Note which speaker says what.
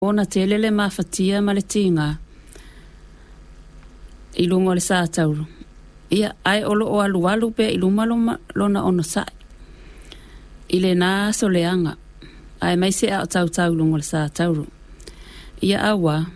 Speaker 1: Ona telele mafatia ma le tinga. I lunga o le sa tauru. Ia ai olo o alu pe i luma lona ono sai. I le nā soleanga. Ai mai se a tau lunga o le sa tauru. Ia awa